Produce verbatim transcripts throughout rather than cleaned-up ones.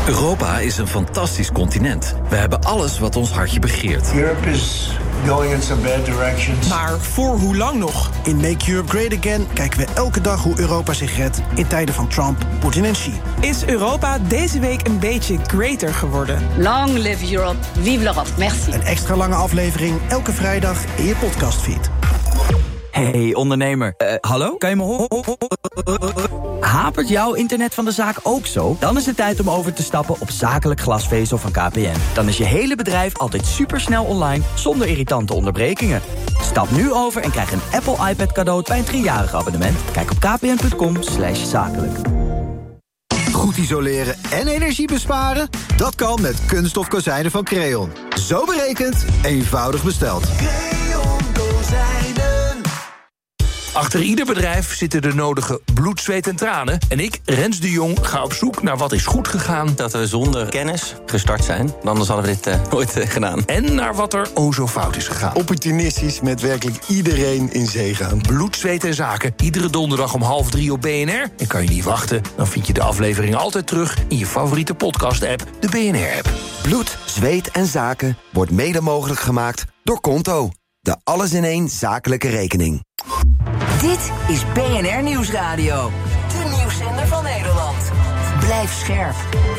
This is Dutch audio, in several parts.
Europa is een fantastisch continent. We hebben alles wat ons hartje begeert. Europe is going in some bad directions. Maar voor hoe lang nog? In Make Europe Great Again kijken we elke dag hoe Europa zich redt in tijden van Trump, Poetin en Xi. Is Europa deze week een beetje greater geworden? Long live Europe, vive l'Europe, merci. Een extra lange aflevering elke vrijdag in je podcastfeed. Hey ondernemer, uh, hallo? Kan je me horen? Hapert jouw internet van de zaak ook zo? Dan is het tijd om over te stappen op zakelijk glasvezel van K P N. Dan is je hele bedrijf altijd supersnel online, zonder irritante onderbrekingen. Stap nu over en krijg een Apple iPad cadeau bij een driejarig abonnement. Kijk op kpn.com slash zakelijk. Goed isoleren en energie besparen? Dat kan met kunststof kozijnen van Creon. Zo berekend, eenvoudig besteld. Creon kozijnen. Achter ieder bedrijf zitten de nodige bloed, zweet en tranen. En ik, Rens de Jong, ga op zoek naar wat is goed gegaan. Dat we zonder kennis gestart zijn. Anders hadden we dit uh, nooit uh, gedaan. En naar wat er o zo fout is gegaan. Opportunistisch met werkelijk iedereen in zee gaan. Bloed, zweet en zaken. Iedere donderdag om half drie op B N R. En kan je niet wachten, dan vind je de aflevering altijd terug in je favoriete podcast-app, de B N R-app. Bloed, zweet en zaken wordt mede mogelijk gemaakt door Konto. De alles-in-één zakelijke rekening. Dit is B N R Nieuwsradio. De nieuwszender van Nederland. Blijf scherp.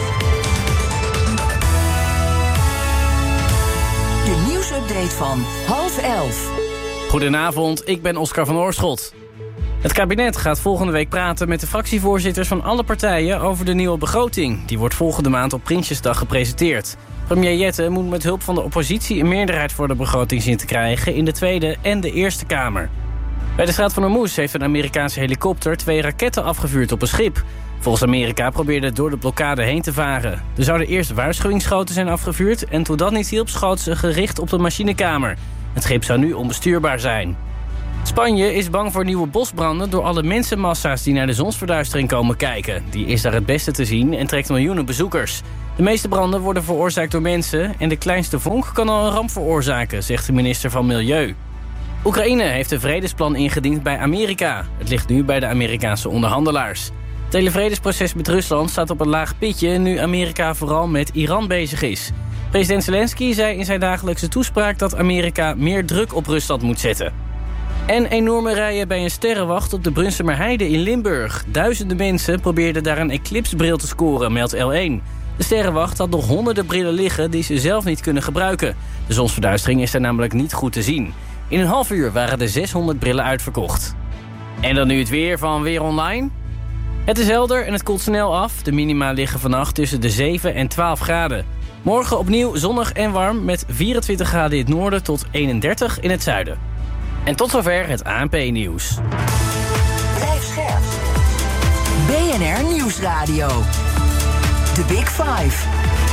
De nieuwsupdate van half elf. Goedenavond, ik ben Oscar van Oorschot. Het kabinet gaat volgende week praten met de fractievoorzitters van alle partijen over de nieuwe begroting. Die wordt volgende maand op Prinsjesdag gepresenteerd. Premier Jette moet met hulp van de oppositie een meerderheid voor de begroting zien te krijgen in de Tweede en de Eerste Kamer. Bij de Straat van Hormuz heeft een Amerikaanse helikopter twee raketten afgevuurd op een schip. Volgens Amerika probeerde het door de blokkade heen te varen. Er zouden eerst waarschuwingsschoten zijn afgevuurd en toen dat niet hielp schoten ze gericht op de machinekamer. Het schip zou nu onbestuurbaar zijn. Spanje is bang voor nieuwe bosbranden door alle mensenmassa's die naar de zonsverduistering komen kijken. Die is daar het beste te zien en trekt miljoenen bezoekers. De meeste branden worden veroorzaakt door mensen en de kleinste vonk kan al een ramp veroorzaken, zegt de minister van Milieu. Oekraïne heeft een vredesplan ingediend bij Amerika. Het ligt nu bij de Amerikaanse onderhandelaars. Het hele vredesproces met Rusland staat op een laag pitje nu Amerika vooral met Iran bezig is. President Zelensky zei in zijn dagelijkse toespraak dat Amerika meer druk op Rusland moet zetten. En enorme rijen bij een sterrenwacht op de Brunsumerheide in Limburg. Duizenden mensen probeerden daar een eclipsebril te scoren, meldt L één. De sterrenwacht had nog honderden brillen liggen die ze zelf niet kunnen gebruiken. De zonsverduistering is daar namelijk niet goed te zien. In een half uur waren er zeshonderd brillen uitverkocht. En dan nu het weer van Weer Online. Het is helder en het koelt snel af. De minima liggen vannacht tussen de zeven en twaalf graden. Morgen opnieuw zonnig en warm met vierentwintig graden in het noorden tot eenendertig in het zuiden. En tot zover het A N P-nieuws. Blijf scherp. B N R Nieuwsradio. The Big Five.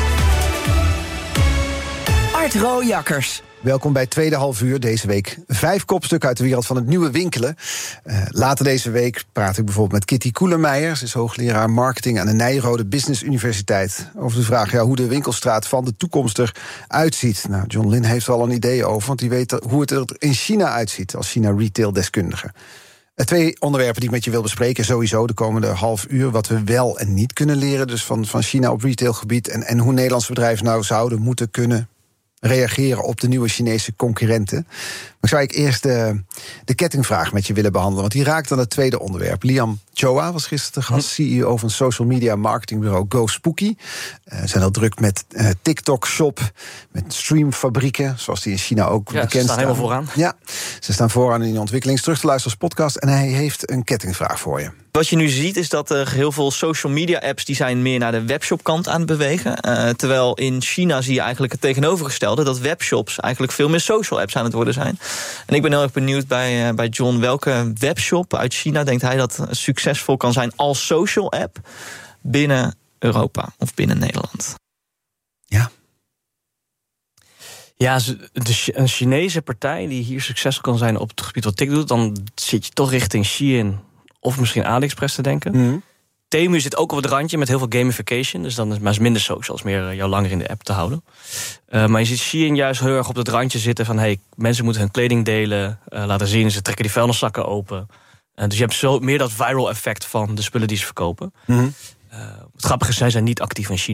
Art Rooijakkers. Welkom bij Tweede Half Uur deze week. Vijf kopstukken uit de wereld van het nieuwe winkelen. Uh, later deze week praat ik bijvoorbeeld met Kitty Koelemeijer. Ze is hoogleraar marketing aan de Nijrode Business Universiteit. Over de vraag ja, hoe de winkelstraat van de toekomst eruit ziet. Nou, John Lin heeft er al een idee over, want die weet hoe het er in China uitziet als China retail-deskundige. Uh, twee onderwerpen die ik met je wil bespreken sowieso de komende half uur. Wat we wel en niet kunnen leren dus van, van China op retailgebied. En, en hoe Nederlandse bedrijven nou zouden moeten kunnen reageren op de nieuwe Chinese concurrenten. Maar zou ik eerst de, de kettingvraag met je willen behandelen, want die raakt aan het tweede onderwerp. Liam Choa was gisteren de gast, C E O van social media marketingbureau GoSpooky. Uh, zijn al druk met uh, TikTok-shop, met streamfabrieken, zoals die in China ook ja, bekend ze staan. staan. helemaal vooraan. Ja, ze staan vooraan in die ontwikkeling. Terug te luisteren als podcast en hij heeft een kettingvraag voor je. Wat je nu ziet is dat er heel veel social media apps die zijn meer naar de webshop-kant aan het bewegen. Uh, terwijl in China zie je eigenlijk het tegenovergestelde, dat webshops eigenlijk veel meer social apps aan het worden zijn. En ik ben heel erg benieuwd bij, uh, bij John, welke webshop uit China denkt hij dat succesvol kan zijn als social app binnen Europa of binnen Nederland? Ja. Ja, de, een Chinese partij die hier succesvol kan zijn op het gebied wat TikTok doet, dan zit je toch richting Shein of misschien AliExpress te denken. Mm. Temu zit ook op het randje met heel veel gamification, dus dan is maar minder social, is meer jou langer in de app te houden. Uh, maar je ziet Shein juist heel erg op het randje zitten van hey, mensen moeten hun kleding delen, uh, laten zien, ze trekken die vuilniszakken open. Uh, dus je hebt zo meer dat viral effect van de spullen die ze verkopen. Mm-hmm. Uh, het grappige is, zij zijn niet actief in China.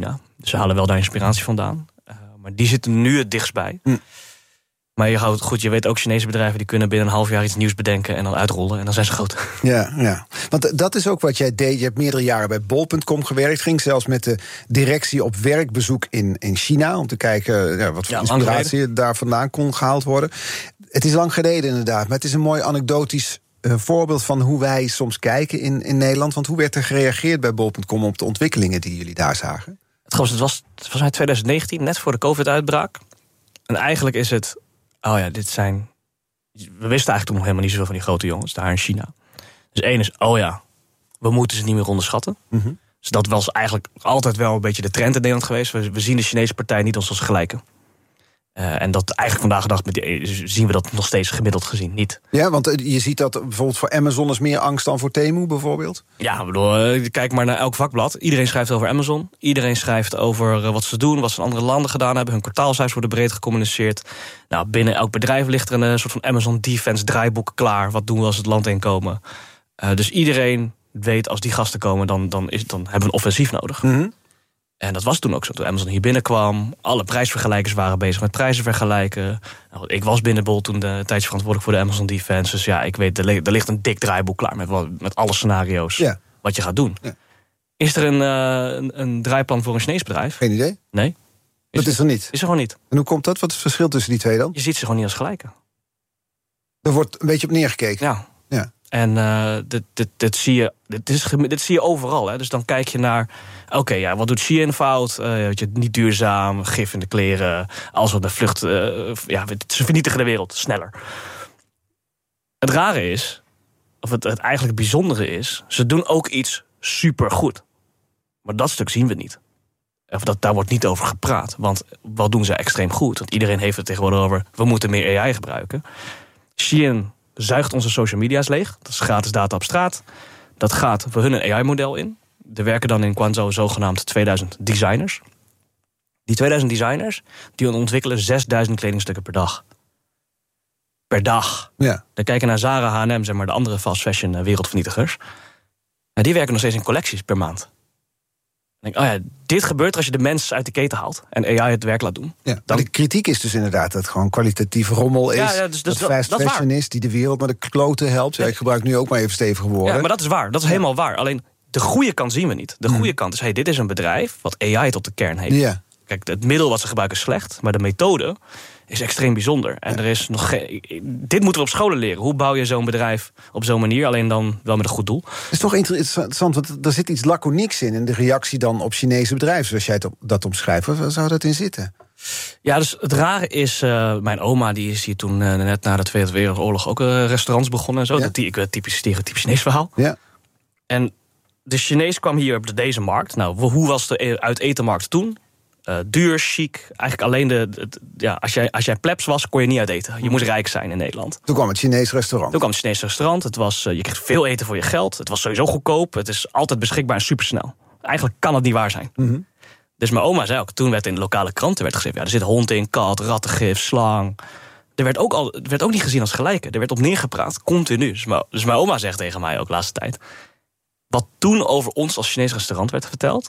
Dus ze halen wel daar inspiratie vandaan. Uh, maar die zitten nu het dichtst bij. Hm. Maar je houdt goed, je weet ook Chinese bedrijven die kunnen binnen een half jaar iets nieuws bedenken en dan uitrollen. En dan zijn ze groot. Ja, ja. Want dat is ook wat jij deed. Je hebt meerdere jaren bij bol punt com gewerkt. Ging zelfs met de directie op werkbezoek in, in China. Om te kijken ja, wat voor ja, inspiratie daar vandaan kon gehaald worden. Het is lang geleden inderdaad. Maar het is een mooi anekdotisch uh, voorbeeld van hoe wij soms kijken in, in Nederland. Want hoe werd er gereageerd bij bol punt com op de ontwikkelingen die jullie daar zagen? Het was, het was, het was in twintig negentien, net voor de COVID-uitbraak. En eigenlijk is het... Oh ja, dit zijn... We wisten eigenlijk toen nog helemaal niet zoveel van die grote jongens daar in China. Dus één is, oh ja, we moeten ze niet meer onderschatten. Mm-hmm. Dus dat was eigenlijk altijd wel een beetje de trend in Nederland geweest. We, we zien de Chinese partij niet als als gelijken. Uh, en dat eigenlijk vandaag de dag met die, zien we dat nog steeds gemiddeld gezien niet. Ja, want je ziet dat bijvoorbeeld voor Amazon is meer angst dan voor Temu bijvoorbeeld? Ja, ik bedoel, kijk maar naar elk vakblad. Iedereen schrijft over Amazon. Iedereen schrijft over wat ze doen, wat ze in andere landen gedaan hebben. Hun kwartaalcijfers worden breed gecommuniceerd. Nou, binnen elk bedrijf ligt er een soort van Amazon Defense draaiboek klaar. Wat doen we als het land inkomen? Uh, dus iedereen weet als die gasten komen, dan, dan, is, dan hebben we een offensief nodig. Mm-hmm. En dat was toen ook zo. Toen Amazon hier binnenkwam, alle prijsvergelijkers waren bezig met prijzen vergelijken. Nou, ik was binnen Bol toen de, een tijdje verantwoordelijk voor de Amazon Defense. Dus ja, ik weet, er, er ligt een dik draaiboek klaar met, met alle scenario's ja. wat je gaat doen. Ja. Is er een, uh, een, een draaiplan voor een Chinees bedrijf? Geen idee. Nee. Is dat is er niet? Is er gewoon niet. En hoe komt dat? Wat is het verschil tussen die twee dan? Je ziet ze gewoon niet als gelijken. Er wordt een beetje op neergekeken. Ja. ja. En uh, dit, dit, dit, zie je, dit, is, dit zie je overal. Hè. Dus dan kijk je naar... Oké, okay, ja, wat doet Shein fout? Uh, weet je, niet duurzaam, gif in de kleren. Alles wat met vlucht... Uh, ja, ze vernietigen de wereld sneller. Het rare is... Of het, het eigenlijk bijzondere is... Ze doen ook iets supergoed. Maar dat stuk zien we niet. Of dat, daar wordt niet over gepraat. Want wat doen ze extreem goed? Want iedereen heeft het tegenwoordig over... We moeten meer A I gebruiken. Shein... zuigt onze social media's leeg. Dat is gratis data op straat. Dat gaat voor hun een A I-model in. Er werken dan in Guangzhou zogenaamd tweeduizend designers. Die tweeduizend designers die ontwikkelen zesduizend kledingstukken per dag. Per dag. Ja. Dan kijken naar Zara, H en M, zeg maar de andere fast fashion wereldvernietigers. En die werken nog steeds in collecties per maand. Dan denk ik, oh ja, dit gebeurt als je de mens uit de keten haalt en A I het werk laat doen. Ja, dan... De kritiek is dus inderdaad dat het gewoon kwalitatief rommel is. Ja, ja, dus, dus dat fast dat, fashion dat is die de wereld met de kloten helpt. Ja, ik gebruik nu ook maar even stevige woorden. Ja, maar dat is waar. Dat is helemaal waar. Alleen de goede kant zien we niet. De goede hmm. kant is, hey, dit is een bedrijf wat A I tot de kern heeft. Ja. Kijk, het middel wat ze gebruiken is slecht, maar de methode is extreem bijzonder. En ja. er is nog geen... Dit moeten we op scholen leren. Hoe bouw je zo'n bedrijf op zo'n manier? Alleen dan wel met een goed doel. Het is toch interessant, want er zit iets laconieks in... in de reactie dan op Chinese bedrijven, zoals jij dat omschrijft. Waar zou dat in zitten? Ja, dus het rare is... Uh, mijn oma die is hier toen uh, net na de Tweede Wereldoorlog... ook uh, restaurants begonnen en zo. Ja. Dat die, ik weet, typisch stereotypisch Chinees verhaal. Ja. En de Chinees kwam hier op deze markt. Nou, hoe was de uit-etenmarkt toen? Uh, duur, chic. Eigenlijk alleen de... de ja, als, jij, als jij plebs was, kon je niet uit eten. Je moest rijk zijn in Nederland. Toen kwam het Chinees restaurant. Toen kwam het Chinees restaurant. Het was, uh, je kreeg veel eten voor je geld. Het was sowieso goedkoop. Het is altijd beschikbaar en supersnel. Eigenlijk kan het niet waar zijn. Mm-hmm. Dus mijn oma zei ook, toen werd in de lokale kranten werd geschreven... ja, er zit hond in, kat, rattengif, slang. Er werd ook, al, er werd ook niet gezien als gelijke. Er werd op neergepraat, continu. Dus mijn, dus mijn oma zegt tegen mij ook de laatste tijd... wat toen over ons als Chinees restaurant werd verteld...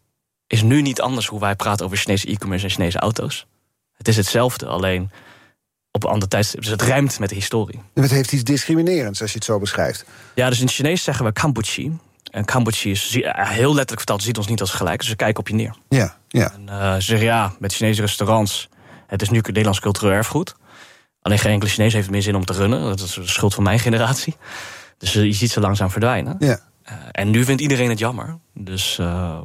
is nu niet anders hoe wij praten over Chinese e-commerce en Chinese auto's. Het is hetzelfde, alleen op een ander tijdstip. Dus het rijmt met de historie. En het heeft iets discriminerends, als je het zo beschrijft. Ja, dus in het Chinees zeggen we Kampuchi. En Kampuchi is heel letterlijk vertaald, ziet ons niet als gelijk. Dus ze kijken op je neer. Ja, ja. En uh, ze zeggen ja, met Chinese restaurants... het is nu Nederlands cultureel erfgoed. Alleen geen enkele Chinees heeft meer zin om te runnen. Dat is de schuld van mijn generatie. Dus uh, je ziet ze langzaam verdwijnen. Ja. Uh, en nu vindt iedereen het jammer. Dus... Uh,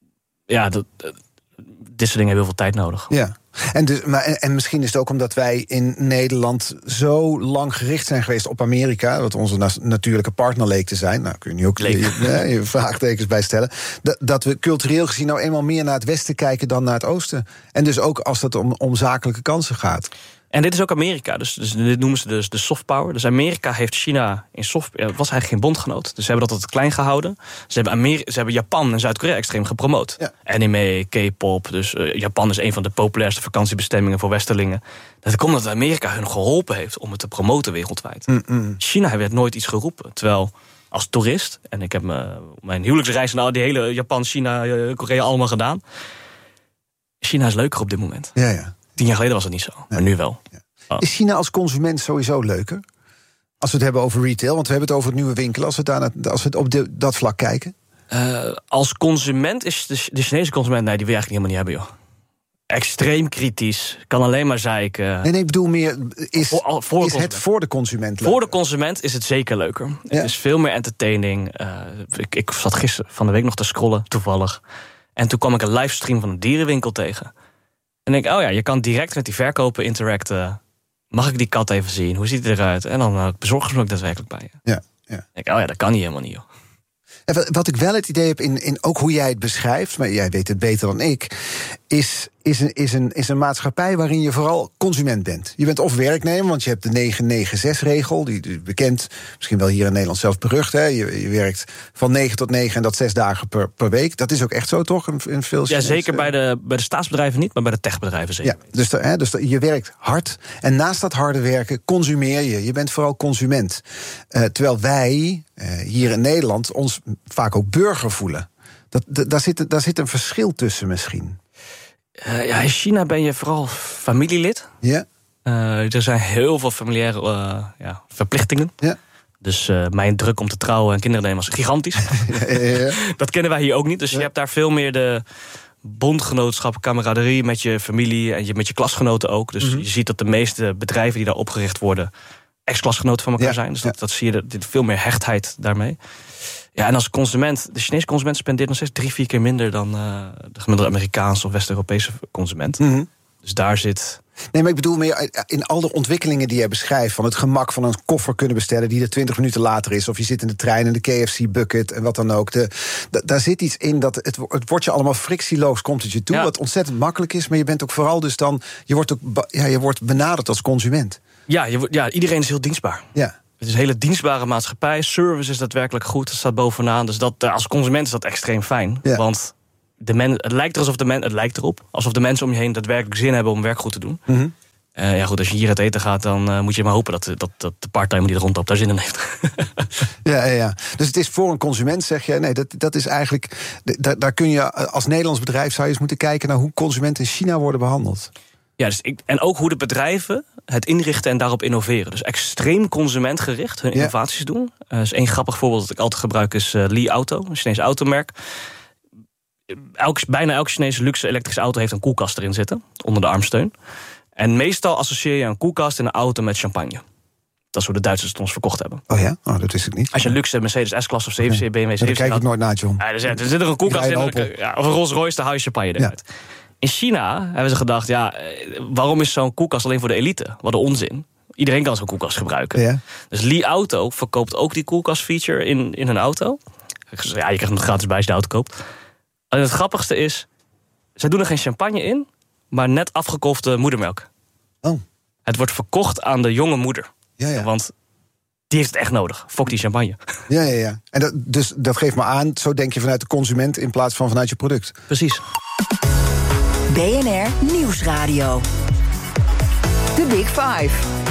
Ja, dat, dat, dit soort dingen hebben heel veel tijd nodig. Ja, en, dus, maar, en, en misschien is het ook omdat wij in Nederland zo lang gericht zijn geweest op Amerika, wat onze na- natuurlijke partner leek te zijn. Nou, kun je nu ook je, je, je vraagtekens bij stellen. Dat, dat we cultureel gezien nou eenmaal meer naar het westen kijken dan naar het oosten. En dus ook als het om, om zakelijke kansen gaat. En dit is ook Amerika, dus, dus dit noemen ze dus de soft power. Dus Amerika heeft China in soft... Ja, was eigenlijk geen bondgenoot, dus ze hebben dat altijd klein gehouden. Ze hebben, Ameri- ze hebben Japan en Zuid-Korea extreem gepromoot. Ja. Anime, K-pop, dus uh, Japan is een van de populairste vakantiebestemmingen voor westerlingen. Dat komt omdat Amerika hun geholpen heeft om het te promoten wereldwijd. Mm-mm. China werd nooit iets geroepen, terwijl... als toerist, en ik heb me, mijn huwelijksreis... nou, die hele Japan, China, Korea allemaal gedaan... China is leuker op dit moment. Ja, ja. Tien jaar geleden was het niet zo, ja. Maar nu wel. Ja. Oh. Is China als consument sowieso leuker? Als we het hebben over retail, want we hebben het over het nieuwe winkelen. Als we, daar, als we het op de, dat vlak kijken. Uh, als consument is de, de Chinese consument... nee, die wil je eigenlijk helemaal niet hebben, joh. Extreem kritisch, kan alleen maar zeiken. Nee, nee, ik bedoel meer, is, voor, voor is het voor de consument leuker? Voor de consument is het zeker leuker. Ja. Het is veel meer entertaining. Uh, ik, ik zat gisteren van de week nog te scrollen, toevallig. En toen kwam ik een livestream van een dierenwinkel tegen. En ik denk, oh ja, je kan direct met die verkoper interacten. Mag ik die kat even zien? Hoe ziet hij eruit? En dan uh, bezorgen ze me ook daadwerkelijk bij je. Ja, ja. Ik denk, oh ja, dat kan niet helemaal niet, joh. En wat ik wel het idee heb, in, in ook hoe jij het beschrijft... maar jij weet het beter dan ik... is, is, een, is, een, is een maatschappij waarin je vooral consument bent. Je bent of werknemer, want je hebt de negen negen zes regel... die, die bekend, misschien wel hier in Nederland zelf berucht. Hè? Je, je werkt van negen tot negen en dat zes dagen per, per week. Dat is ook echt zo, toch? In, in veel ja, zeker bij de, bij de staatsbedrijven niet, maar bij de techbedrijven zeker. Ja, dus, de, hè, dus de, je werkt hard. En naast dat harde werken consumeer je. Je bent vooral consument. Uh, terwijl wij uh, hier in Nederland ons vaak ook burger voelen. Dat, dat, daar, zit, daar zit een verschil tussen misschien. Uh, ja, in China ben je vooral familielid. Ja. Uh, er zijn heel veel familiaire uh, ja, verplichtingen. Ja. Dus uh, mijn druk om te trouwen en kinderen nemen was gigantisch. ja, ja, ja. Dat kennen wij hier ook niet. Dus ja. Je hebt daar veel meer de bondgenootschap, kameraderie met je familie en je, met je klasgenoten ook. Dus mm-hmm. je ziet dat de meeste bedrijven die daar opgericht worden ex-klasgenoten van elkaar ja. zijn. Dus dat, ja. dat zie je, er veel meer hechtheid daarmee. Ja, en als consument, de Chinese consument spendeert nog steeds drie, vier keer minder dan uh, de gemiddelde Amerikaanse of West-Europese consument. Mm-hmm. Dus daar zit... Nee, maar ik bedoel meer in al de ontwikkelingen die jij beschrijft, van het gemak van een koffer kunnen bestellen die er twintig minuten later is, of je zit in de trein en de K F C bucket en wat dan ook. De, de, daar zit iets in dat het, het wordt je allemaal frictieloos, komt het je toe, ja. Wat ontzettend makkelijk is, maar je bent ook vooral dus dan, je wordt ook ja, je wordt benaderd als consument. Ja, je, ja, iedereen is heel dienstbaar. Ja. Het is een hele dienstbare maatschappij. Service is daadwerkelijk goed. Dat staat bovenaan. Dus dat, als consument is dat extreem fijn. Ja. Want de men, het lijkt er alsof de men, het lijkt erop alsof de mensen om je heen daadwerkelijk zin hebben om werk goed te doen. Mm-hmm. Uh, ja, goed, als je hier het eten gaat, dan uh, moet je maar hopen dat, dat, dat de parttime die er rondloopt daar zin in heeft. ja, ja, ja. Dus het is voor een consument, zeg je. Nee, dat, dat is eigenlijk. Daar, daar kun je als Nederlands bedrijf zou je eens moeten kijken naar hoe consumenten in China worden behandeld. Ja, dus ik, en ook hoe de bedrijven het inrichten en daarop innoveren. Dus extreem consumentgericht hun innovaties ja. doen. Uh, dus één grappig voorbeeld dat ik altijd gebruik is uh, Li Auto, een Chinese automerk. Elk, bijna elke Chinese luxe elektrische auto heeft een koelkast erin zitten, onder de armsteun. En meestal associeer je een koelkast in een auto met champagne. Dat is hoe de Duitsers het ons verkocht hebben. Oh ja? Oh, dat wist ik niet. Als je een luxe Mercedes S-klasse of zeven serie B M W zeven serie... Daar kijk ik nooit naar, John. Ja, er, zit, er zit er een koelkast in, een, ja, of een Rolls Royce, daar hou je champagne eruit. Ja. In China hebben ze gedacht, ja, waarom is zo'n koelkast alleen voor de elite? Wat een onzin. Iedereen kan zo'n koelkast gebruiken. Ja. Dus Li Auto verkoopt ook die koelkastfeature in, in hun auto. Ja, je krijgt hem gratis bij als je de auto koopt. En het grappigste is, zij doen er geen champagne in, maar net afgekolfde moedermelk. Oh. Het wordt verkocht aan de jonge moeder. Ja, ja. Want die heeft het echt nodig. Fok die champagne. Ja, ja, ja. En dat, dus dat geeft me aan, zo denk je vanuit de consument in plaats van vanuit je product. Precies. B N R Nieuwsradio. The Big Five.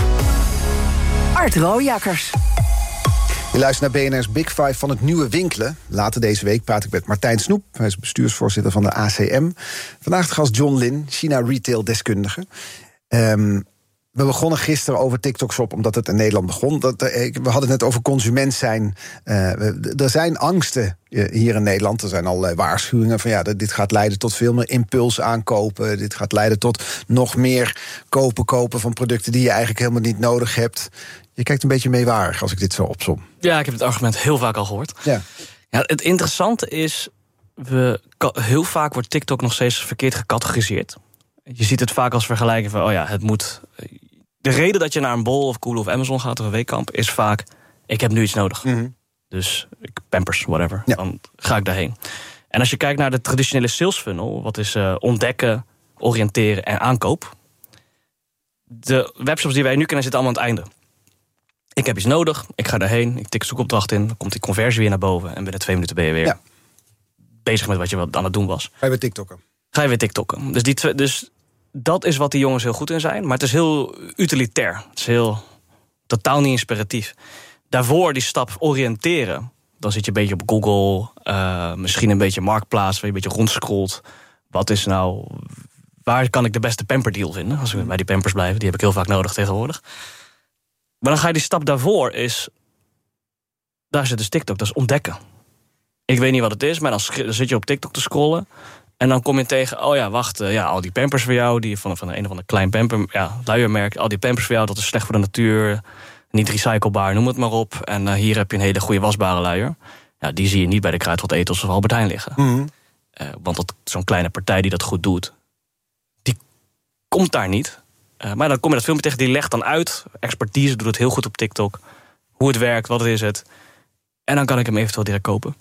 Art Rooijakkers. Je luistert naar B N R's Big Five van het nieuwe winkelen. Later deze week praat ik met Martijn Snoep. Hij is bestuursvoorzitter van de A C M. Vandaag de gast John Lin, China retail-deskundige. Um, we begonnen gisteren over TikTok Shop, omdat het in Nederland begon. Dat, we hadden het net over consument zijn. Uh, er zijn angsten hier in Nederland. Er zijn allerlei waarschuwingen van ja, dit gaat leiden tot veel meer impuls aankopen. Dit gaat leiden tot nog meer kopen, kopen van producten die je eigenlijk helemaal niet nodig hebt. Je kijkt een beetje meewarig als ik dit zo opsom. Ja, ik heb het argument heel vaak al gehoord. Ja. Ja, het interessante is, we, heel vaak wordt TikTok nog steeds verkeerd gecategoriseerd. Je ziet het vaak als vergelijking van, oh ja, het moet... De reden dat je naar een Bol of Cool of Amazon gaat of een Weekamp is vaak, ik heb nu iets nodig. Mm-hmm. Dus Pampers, whatever. Ja. Dan ga ik daarheen. En als je kijkt naar de traditionele sales funnel, wat is uh, ontdekken, oriënteren en aankoop. De webshops die wij nu kennen zitten allemaal aan het einde. Ik heb iets nodig, ik ga daarheen, ik tik zoekopdracht in, dan komt die conversie weer naar boven en binnen twee minuten ben je weer ja. bezig met wat je aan het doen was. Ga je weer TikTokken? Ga je weer TikTokken. Dus, die twee, dus dat is wat die jongens heel goed in zijn. Maar het is heel utilitair. Het is heel totaal niet inspiratief. Daarvoor die stap oriënteren. Dan zit je een beetje op Google. Uh, misschien een beetje Marktplaats, waar je een beetje rondscrollt. Wat is nou... waar kan ik de beste pamperdeal vinden? Als we bij die pampers blijven, die heb ik heel vaak nodig tegenwoordig. Maar dan ga je die stap daarvoor is... Daar zit dus TikTok, dat is ontdekken. Ik weet niet wat het is, maar dan, dan zit je op TikTok te scrollen... en dan kom je tegen, oh ja, wacht, uh, ja, al die pampers voor jou... die van, van een of ander klein pamper, ja, luiermerk... al die pampers voor jou, dat is slecht voor de natuur... niet recyclebaar, noem het maar op. En uh, hier heb je een hele goede wasbare luier. Ja, die zie je niet bij de Kruidvat Ethos of Albert Heijn liggen. Mm-hmm. Uh, want dat, zo'n kleine partij die dat goed doet... die komt daar niet... Uh, maar dan kom je dat filmpje tegen, die legt dan uit. Expertise doet het heel goed op TikTok. Hoe het werkt, wat is het. En dan kan ik hem eventueel direct kopen.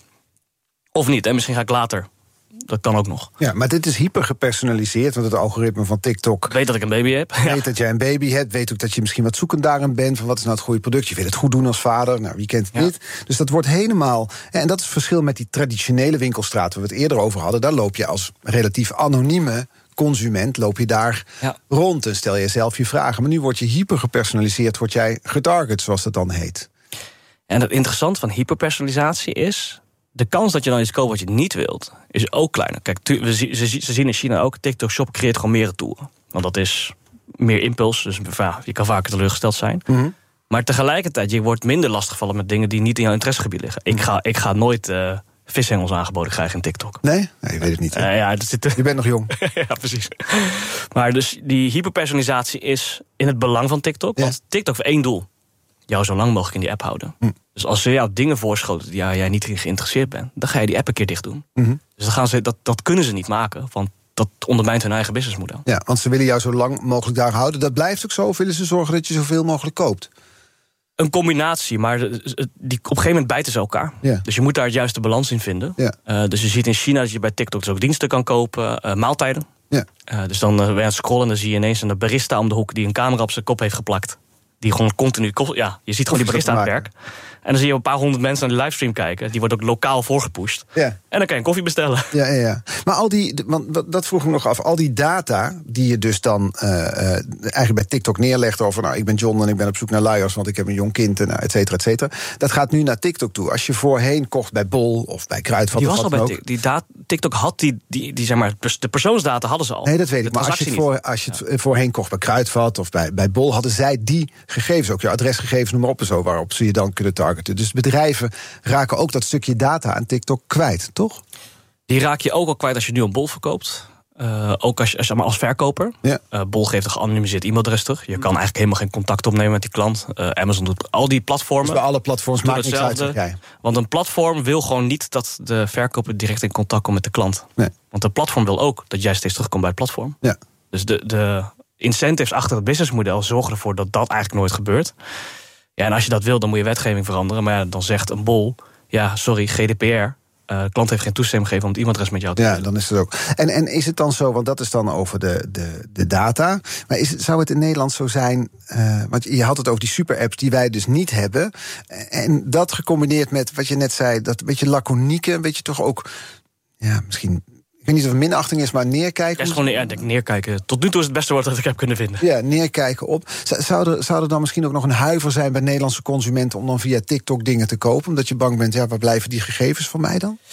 Of niet, en misschien ga ik later. Dat kan ook nog. Ja, maar dit is hyper gepersonaliseerd. Want het algoritme van TikTok... Weet dat ik een baby heb. Weet ja. dat jij een baby hebt. Weet ook dat je misschien wat zoekend daarin bent. Van wat is nou het goede product. Je wil het goed doen als vader. Nou, wie kent het ja. niet? Dus dat wordt helemaal... En dat is het verschil met die traditionele winkelstraat... waar we het eerder over hadden. Daar loop je als relatief anonieme... consument, loop je daar ja. rond en stel je zelf je vragen. Maar nu word je hyper gepersonaliseerd, word jij getarget, zoals dat dan heet. En het interessante van hyperpersonalisatie is... de kans dat je dan iets koopt wat je niet wilt, is ook kleiner. Kijk, we, ze, ze zien in China ook, TikTok Shop creëert gewoon meer retouren. Want dat is meer impuls, dus ja, je kan vaker teleurgesteld zijn. Mm-hmm. Maar tegelijkertijd, je wordt minder lastiggevallen met dingen die niet in jouw interessegebied liggen. Ik ga, ik ga nooit... Uh, vishengels aangeboden krijgen in TikTok. Nee? Nee, je weet het niet. Uh, ja, dat zit... Je bent nog jong. Ja, precies. Maar dus die hyperpersonalisatie is in het belang van TikTok. Ja. Want TikTok heeft één doel. Jou zo lang mogelijk in die app houden. Hm. Dus als ze jou dingen voorschoten die jij niet geïnteresseerd bent... dan ga je die app een keer dicht doen. Mm-hmm. Dus dan gaan ze, dat, dat kunnen ze niet maken. Want dat ondermijnt hun eigen businessmodel. Ja, want ze willen jou zo lang mogelijk daar houden. Dat blijft ook zo? Of willen ze zorgen dat je zoveel mogelijk koopt? Een combinatie, maar die, op een gegeven moment bijten ze elkaar. Ja. Dus je moet daar het juiste balans in vinden. Ja. Uh, dus je ziet in China dat je bij TikTok dus ook diensten kan kopen. Uh, maaltijden. Ja. Uh, dus dan uh, ben je aan het scrollen en dan zie je ineens een barista om de hoek... die een camera op zijn kop heeft geplakt. Die gewoon continu... Ja, je ziet gewoon die barista aan het werk. En dan zie je een paar honderd mensen naar de livestream kijken. Die wordt ook lokaal voorgepusht. Ja. En dan kan je een koffie bestellen. Ja, ja, ja. Maar al die, want dat vroeg ik nog af. Al die data die je dus dan uh, uh, eigenlijk bij TikTok neerlegt... over, nou, ik ben John en ik ben op zoek naar luiers... want ik heb een jong kind, en nou, et cetera, et cetera. Dat gaat nu naar TikTok toe. Als je voorheen kocht bij Bol of bij Kruidvat... Die was al bij ook, TikTok. Die data, TikTok had die, die, die, zeg maar, de persoonsdata hadden ze al. Nee, dat weet ik. Maar als je het, voor, als je het ja. voorheen kocht bij Kruidvat of bij, bij Bol... hadden zij die gegevens, ook je adresgegevens, noem maar op en zo... waarop ze je dan kunnen targeten. Dus bedrijven raken ook dat stukje data aan TikTok kwijt, toch? Die raak je ook al kwijt als je nu een Bol verkoopt. Uh, ook als, zeg maar als verkoper. Ja. Uh, Bol geeft een geanonimiseerd e-mailadres terug. Je kan eigenlijk helemaal geen contact opnemen met die klant. Uh, Amazon doet al die platformen. Dus bij alle platforms maakt niks uit, zeg jij. Want een platform wil gewoon niet dat de verkoper direct in contact komt met de klant. Nee. Want een platform wil ook dat jij steeds terugkomt bij het platform. Ja. Dus de, de incentives achter het businessmodel zorgen ervoor dat dat eigenlijk nooit gebeurt. Ja, en als je dat wil, dan moet je wetgeving veranderen. Maar ja, dan zegt een Bol, ja, sorry, G D P R... Uh, de klant heeft geen toestemming gegeven om het e-mailadres met jou te ja, delen. Dan is het ook. En, en is het dan zo, want dat is dan over de, de, de data. Maar is het, zou het in Nederland zo zijn... Uh, want je had het over die super-apps die wij dus niet hebben. En dat gecombineerd met wat je net zei... dat een beetje laconieke, een beetje toch ook... ja, misschien... Ik weet niet of het minachting is, maar neerkijken. Ja, is gewoon neer, neerkijken. Tot nu toe is het beste woord dat ik heb kunnen vinden. Ja, neerkijken op. Zou er, zou er dan misschien ook nog een huiver zijn bij Nederlandse consumenten... om dan via TikTok dingen te kopen? Omdat je bang bent, ja, waar blijven die gegevens van mij dan?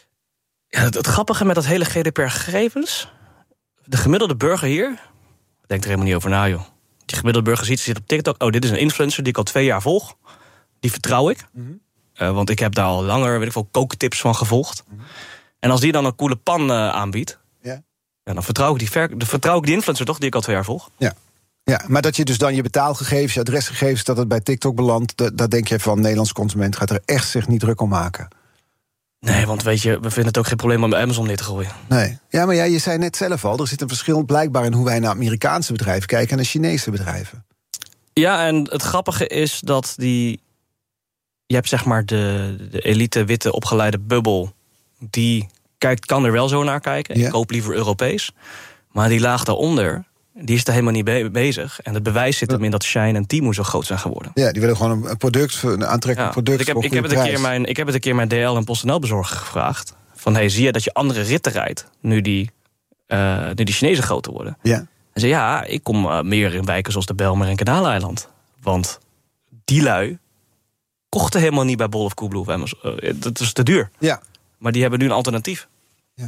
Ja, het, het grappige met dat hele G D P R-gegevens... de gemiddelde burger hier denkt er helemaal niet over na, joh. Die gemiddelde burger ziet, zit op TikTok... oh, dit is een influencer die ik al twee jaar volg. Die vertrouw ik. Mm-hmm. Uh, want ik heb daar al langer, weet ik veel, kooktips van gevolgd. Mm-hmm. En als die dan een coole pan uh, aanbiedt... Ja. Ja, dan vertrouw ik, die ver, dan vertrouw ik die influencer toch, die ik al twee jaar volg. Ja. Ja, maar dat je dus dan je betaalgegevens, je adresgegevens... dat het bij TikTok belandt, dat, dat denk je van... Nederlandse consument gaat er echt zich niet druk om maken. Nee, want weet je, we vinden het ook geen probleem om bij Amazon neer te gooien. Nee. Ja, maar ja, je zei net zelf al... er zit een verschil blijkbaar in hoe wij naar Amerikaanse bedrijven kijken... en naar Chinese bedrijven. Ja, en het grappige is dat die... je hebt zeg maar de, de elite, witte, opgeleide bubbel... die kijkt, kan er wel zo naar kijken. Ja. Ik koop liever Europees. Maar die laag daaronder, die is er helemaal niet be- bezig. En het bewijs zit hem in dat Shein en Temu zo groot zijn geworden. Ja, die willen gewoon een product, een aantrekkelijk ja, product. Ik heb, ik, heb het een keer mijn, ik heb het een keer mijn D L en PostNL bezorger gevraagd. Van, hey, zie je dat je andere ritten rijdt... nu die, uh, nu die Chinezen groter worden? Ja. En zei, ja, ik kom uh, meer in wijken zoals de Bijlmer en Kanaleiland. Want die lui kochten helemaal niet bij Bol of Coolblue of Amazon. Uh, dat is te duur. Ja. Maar die hebben nu een alternatief. Ja.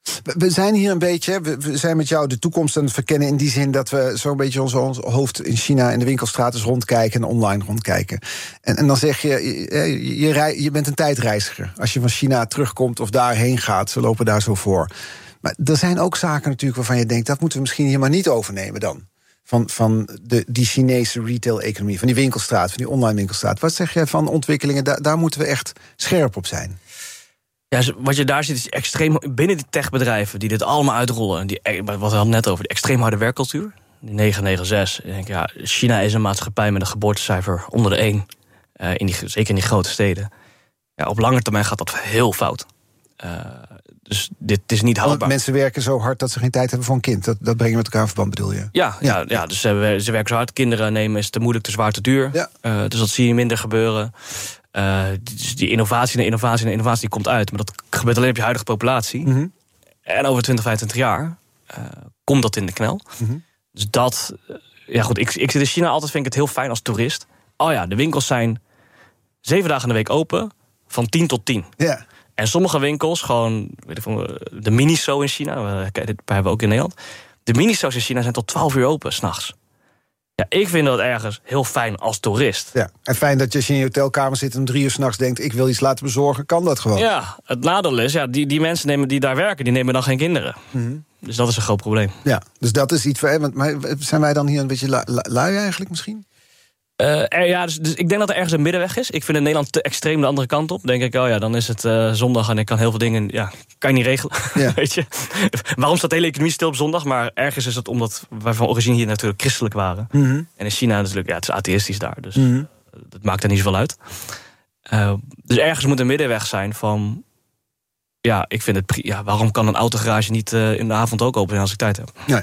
We zijn hier een beetje, we zijn met jou de toekomst aan het verkennen... in die zin dat we zo'n beetje ons, ons hoofd in China... in de winkelstraten rondkijken en online rondkijken. En, en dan zeg je, je, je, rij, je bent een tijdreiziger. Als je van China terugkomt of daarheen gaat, ze lopen daar zo voor. Maar er zijn ook zaken natuurlijk waarvan je denkt... dat moeten we misschien hier maar niet overnemen dan. Van, van de, die Chinese retail-economie, van die winkelstraat... van die online winkelstraat. Wat zeg jij van ontwikkelingen? Daar, daar moeten we echt scherp op zijn. Ja, wat je daar ziet is extreem binnen die techbedrijven die dit allemaal uitrollen. Die, wat we hadden net over, die extreem harde werkcultuur. Die negen negen zes. Ik denk, ja, China is een maatschappij met een geboortecijfer onder de één. Uh, in die, zeker in die grote steden. Ja, op lange termijn gaat dat heel fout. Uh, dus dit is niet houdbaar. Want mensen werken zo hard dat ze geen tijd hebben voor een kind. Dat, dat breng je met elkaar in verband, bedoel je? Ja, ja. ja, ja dus ze, ze werken zo hard. Kinderen nemen is te moeilijk, te zwaar, te duur. Ja. Uh, dus dat zie je minder gebeuren. Uh, dus die innovatie en innovatie en innovatie die komt uit. Maar dat gebeurt alleen op je huidige populatie. Mm-hmm. En over twintig, vijfentwintig jaar uh, komt dat in de knel. Mm-hmm. Dus dat... Uh, ja goed, ik, ik zit in China altijd, vind ik het heel fijn als toerist. Oh ja, de winkels zijn zeven dagen in de week open. Van tien tot tien. Yeah. En sommige winkels, gewoon... Weet ik veel, de Miniso in China. Uh, kijk, dit hebben we ook in Nederland. De Miniso's in China zijn tot twaalf uur open, 's nachts. Ja, ik vind dat ergens heel fijn als toerist. Ja, en fijn dat je als je in je hotelkamer zit en om drie uur 's nachts denkt... ik wil iets laten bezorgen, kan dat gewoon. Ja, het nadeel is, ja, die, die mensen nemen die daar werken... die nemen dan geen kinderen. Mm-hmm. Dus dat is een groot probleem. Ja, dus dat is iets... Want, maar zijn wij dan hier een beetje lui eigenlijk misschien? Uh, er, ja, dus, dus ik denk dat er ergens een middenweg is. Ik vind in Nederland te extreem de andere kant op. Denk ik, oh ja, dan is het uh, zondag en ik kan heel veel dingen... ja, kan je niet regelen, ja. Weet je. Waarom staat de hele economie stil op zondag? Maar ergens is het omdat wij van origine hier natuurlijk christelijk waren. Mm-hmm. En in China natuurlijk, ja, het is atheïstisch daar. Dus mm-hmm. dat maakt er niet zoveel uit. Uh, dus ergens moet een middenweg zijn van... ja, ik vind het... ja, waarom kan een autogarage niet uh, in de avond ook open zijn als ik tijd heb? Nee.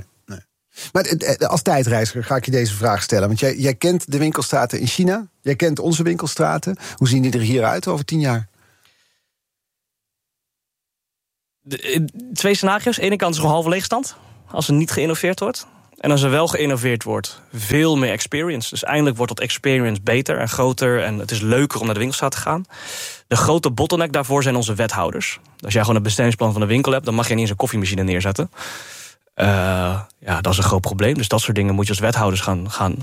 Maar als tijdreiziger ga ik je deze vraag stellen. Want jij, jij kent de winkelstraten in China. Jij kent onze winkelstraten. Hoe zien die er hier uit over tien jaar? De, twee scenario's. Aan de ene kant is er een halve leegstand. Als er niet geïnnoveerd wordt. En als er wel geïnnoveerd wordt, veel meer experience. Dus eindelijk wordt dat experience beter en groter. En het is leuker om naar de winkelstraat te gaan. De grote bottleneck daarvoor zijn onze wethouders. Als jij gewoon een bestemmingsplan van een winkel hebt... dan mag je niet eens een koffiemachine neerzetten. Uh, ja, dat is een groot probleem. Dus dat soort dingen moet je als wethouders gaan... gaan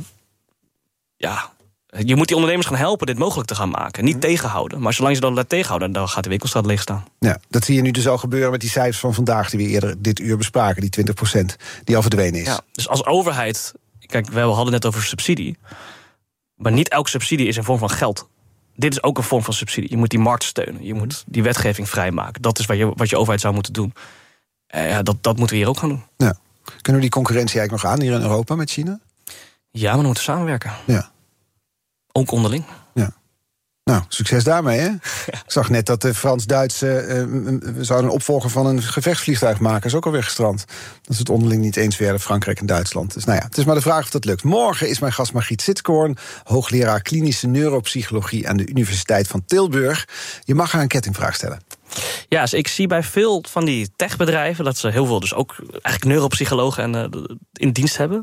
ja, je moet die ondernemers gaan helpen dit mogelijk te gaan maken. Niet mm. tegenhouden. Maar zolang ze dat laat tegenhouden, dan gaat de winkelstraat leeg staan. Ja, dat zie je nu dus al gebeuren met die cijfers van vandaag... die we eerder dit uur bespraken, die twintig procent die al verdwenen is. Ja, dus als overheid... Kijk, we hadden net over subsidie. Maar niet elke subsidie is in vorm van geld. Dit is ook een vorm van subsidie. Je moet die markt steunen. Je moet die wetgeving vrijmaken. Dat is wat je, wat je overheid zou moeten doen. Uh, ja, dat, dat moeten we hier ook gaan doen. Ja. Kunnen we die concurrentie eigenlijk nog aan hier in Europa met China? Ja, maar dan moeten we samenwerken. Ja. Ook onderling. Ja. Nou, succes daarmee, hè? Ja. Ik zag net dat de Frans-Duitse uh, zouden een opvolger van een gevechtsvliegtuig maken. Is ook alweer gestrand. Dat is het onderling niet eens werden, Frankrijk en Duitsland. Dus nou ja, het is maar de vraag of dat lukt. Morgen is mijn gast Margriet Sitskoorn, hoogleraar klinische neuropsychologie aan de Universiteit van Tilburg. Je mag haar een kettingvraag stellen. Ja, dus ik zie bij veel van die techbedrijven dat ze heel veel, dus ook eigenlijk neuropsychologen en, uh, in dienst hebben,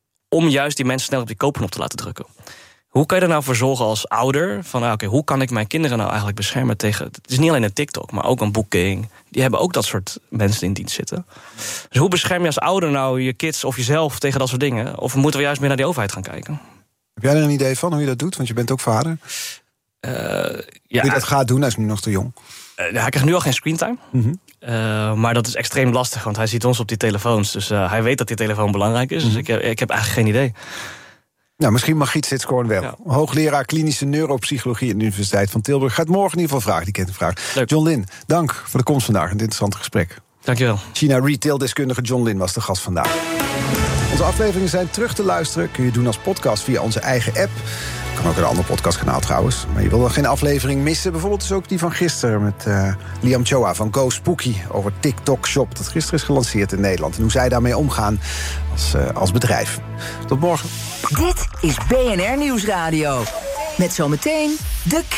om juist die mensen snel op die koopknop te laten drukken. Hoe kan je er nou voor zorgen als ouder, van ah, oké, okay, hoe kan ik mijn kinderen nou eigenlijk beschermen tegen, het is niet alleen een TikTok, maar ook een Booking, die hebben ook dat soort mensen in dienst zitten. Dus hoe bescherm je als ouder nou je kids of jezelf tegen dat soort dingen? Of moeten we juist meer naar die overheid gaan kijken? Heb jij er een idee van hoe je dat doet? Want je bent ook vader. Uh, ja, hoe je dat gaat doen, hij is nu nog te jong. Uh, hij krijgt nu al geen screentime. Mm-hmm. Uh, maar dat is extreem lastig, want hij ziet ons op die telefoons. Dus uh, hij weet dat die telefoon belangrijk is. Mm-hmm. Dus ik, ik heb eigenlijk geen idee. Nou, misschien Margriet Sitskoorn wel. Ja. Hoogleraar klinische neuropsychologie aan de Universiteit van Tilburg. Gaat morgen in ieder geval vragen, die kettingvraag. Leuk. John Lin, dank voor de komst vandaag. Een interessant gesprek. Dankjewel. China retail-deskundige John Lin was de gast vandaag. Onze afleveringen zijn terug te luisteren. Kun je doen als podcast via onze eigen app. Kan ook een ander podcastkanaal trouwens. Maar je wil wel geen aflevering missen. Bijvoorbeeld dus ook die van gisteren met uh, Liam Choa van Go Spooky over TikTok Shop. Dat gisteren is gelanceerd in Nederland. En hoe zij daarmee omgaan als, uh, als bedrijf. Tot morgen. Dit is B N R Nieuwsradio. Met zometeen de